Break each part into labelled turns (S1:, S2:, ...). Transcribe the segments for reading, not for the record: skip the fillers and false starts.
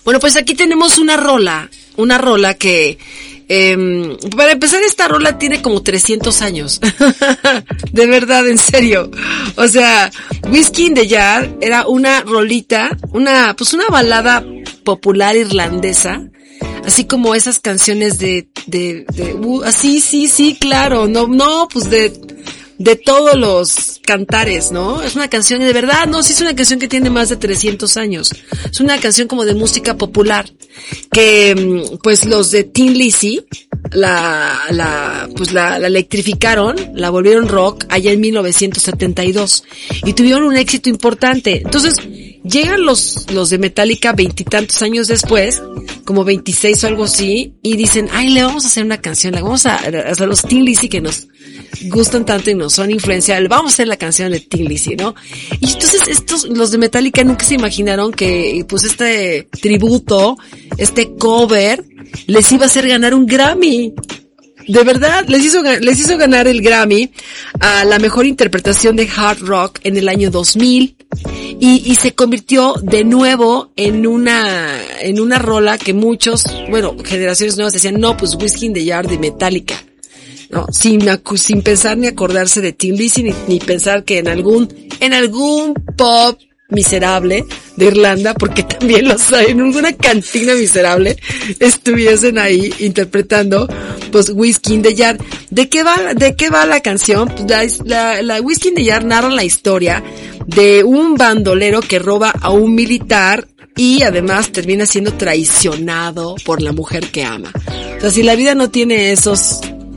S1: Bueno, pues aquí tenemos una rola que, para empezar, esta rola tiene como 300 años. De verdad, en serio. O sea, Whiskey in the Jar era una rolita, una balada popular irlandesa. Así como esas canciones así, sí, claro, no, pues de todos los cantares, ¿no? Es una canción, de verdad, no, sí es una canción que tiene más de 300 años. Es una canción como de música popular, que, pues los de Tin Lizzy, la electrificaron, la volvieron rock allá en 1972, y tuvieron un éxito importante. Entonces, llegan los de Metallica veintitantos años después, como 26 o algo así, y dicen, le vamos a hacer una canción, le vamos a hacer los Tin Lizzy que nos gustan tanto y nos son influencia, le vamos a hacer la canción de Tin Lizzy, ¿no? Y entonces los de Metallica nunca se imaginaron que, pues, este tributo, este cover, les iba a hacer ganar un Grammy. De verdad, les hizo ganar el Grammy a la mejor interpretación de hard rock en el año 2000 y se convirtió de nuevo en una rola que muchos, generaciones nuevas decían, no, pues Whiskey in the Jar de Metallica. No, sin pensar ni acordarse de Tin Lizzy ni pensar que en algún pub miserable de Irlanda, porque también los hay, en alguna cantina miserable, estuviesen ahí interpretando, pues, Whiskey in the Jar. ¿De qué va la canción? Pues la Whiskey in the Jar narra la historia de un bandolero que roba a un militar y además termina siendo traicionado por la mujer que ama. O sea, si la vida no tiene esos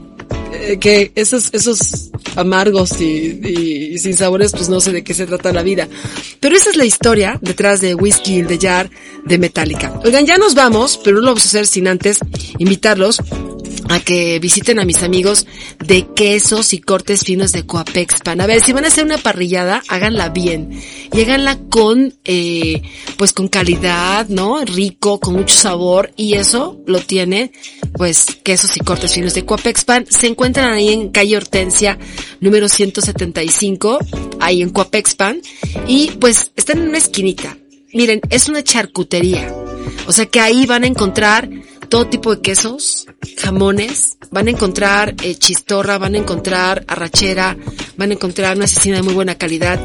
S1: amargos y sin sabores, pues no sé de qué se trata la vida. Pero esa es la historia detrás de Whiskey in the Jar de Metallica. Oigan, ya nos vamos, pero no lo vamos a hacer sin antes invitarlos a que visiten a mis amigos de Quesos y Cortes Finos de Coapexpan. A ver, si van a hacer una parrillada, háganla bien. Y háganla con, pues con calidad, ¿no? Rico, con mucho sabor. Y eso lo tiene, pues, Quesos y Cortes Finos de Coapexpan. Se encuentran ahí en calle Hortensia, número 175, ahí en Coapexpan. Y, pues, están en una esquinita. Miren, es una charcutería. O sea que ahí van a encontrar todo tipo de quesos, jamones, van a encontrar chistorra, van a encontrar arrachera, van a encontrar una cecina de muy buena calidad,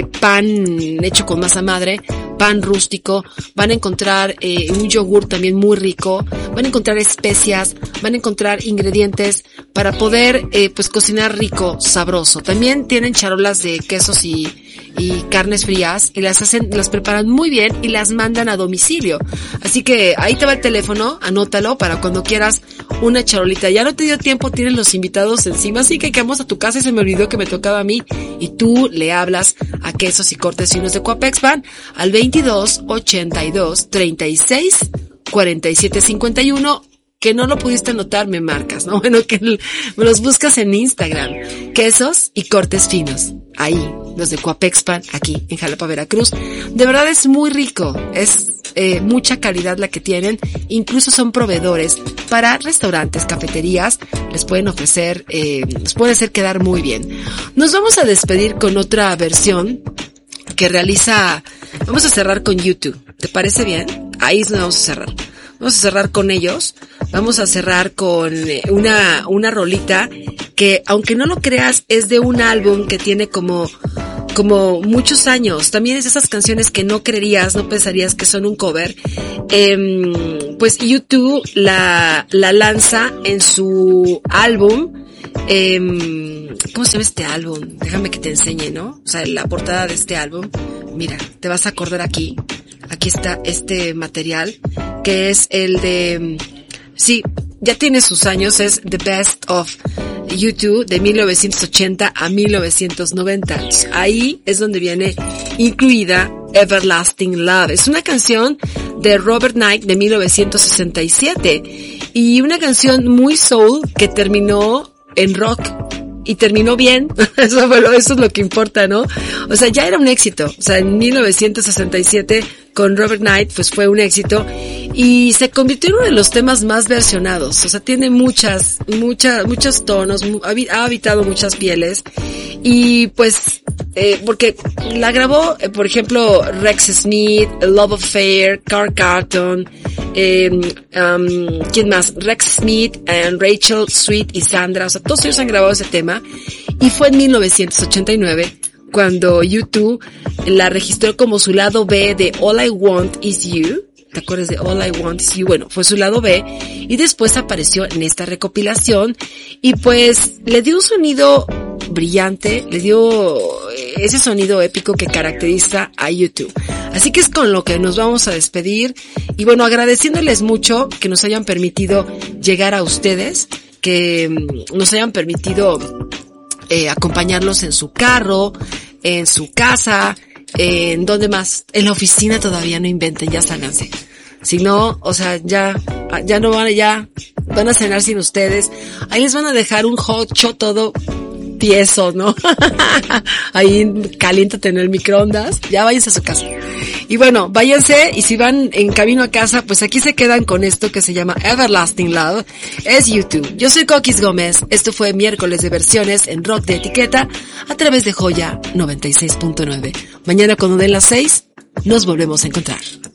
S1: pan hecho con masa madre, pan rústico, van a encontrar un yogur también muy rico, van a encontrar especias, van a encontrar ingredientes para poder pues cocinar rico, sabroso. También tienen charolas de quesos y carnes frías y las preparan muy bien y las mandan a domicilio. Así que ahí te va el teléfono, anótalo para cuando quieras una charolita. Ya no te dio tiempo, tienes los invitados encima, así que vamos a tu casa y se me olvidó que me tocaba a mí y tú le hablas a Quesos y Cortes Finos de Coapexpan al 22 82 36 47 51. Que no lo pudiste anotar, me marcas, ¿no? Bueno, que me los buscas en Instagram. Quesos y Cortes Finos. Ahí, los de Coapexpan, aquí, en Jalapa, Veracruz. De verdad es muy rico. Es mucha calidad la que tienen. Incluso son proveedores para restaurantes, cafeterías. Les pueden ofrecer, les puede hacer quedar muy bien. Nos vamos a despedir con otra versión que realiza. Vamos a cerrar con YouTube. ¿Te parece bien? Ahí es donde vamos a cerrar. Vamos a cerrar con ellos. Vamos a cerrar con una rolita que, aunque no lo creas, es de un álbum que tiene como muchos años. También es de esas canciones que no creerías, no pensarías que son un cover. Pues YouTube la lanza en su álbum. ¿Cómo se llama este álbum? Déjame que te enseñe, ¿no? O sea, la portada de este álbum. Mira, te vas a acordar aquí. Aquí está este material, que es el de, sí, ya tiene sus años, es The Best of YouTube de 1980 a 1990. Ahí es donde viene incluida Everlasting Love. Es una canción de Robert Knight de 1967 y una canción muy soul que terminó en rock. Y terminó bien, eso es lo que importa, ¿no? O sea, ya era un éxito. O sea, en 1967 con Robert Knight, pues fue un éxito y se convirtió en uno de los temas más versionados. O sea, tiene muchos tonos, ha habitado muchas pieles y pues, porque la grabó, por ejemplo, Rex Smith, Love Affair, Carl Carlton, ¿quién más? Rex Smith, Rachel Sweet y Sandra, o sea, todos ellos han grabado ese tema y fue en 1989 cuando U2 la registró como su lado B de All I Want Is You. ¿Te acuerdas de All I Want Is You? Bueno, fue su lado B y después apareció en esta recopilación y pues le dio un sonido brillante, le dio ese sonido épico que caracteriza a U2. Así que es con lo que nos vamos a despedir y bueno, agradeciéndoles mucho que nos hayan permitido llegar a ustedes, que nos hayan permitido acompañarlos en su carro, en su casa, en donde más, en la oficina todavía no inventen, ya sálganse. Si no, o sea, ya no van a cenar sin ustedes. Ahí les van a dejar un hot shot todo tieso, ¿no? Ahí caliéntate en el microondas, ya váyanse a su casa. Y bueno, váyanse y si van en camino a casa, pues aquí se quedan con esto que se llama Everlasting Love. Es U2. Yo soy Coquis Gómez. Esto fue Miércoles de Versiones en Rock de Etiqueta a través de Joya 96.9. Mañana cuando den las 6, nos volvemos a encontrar.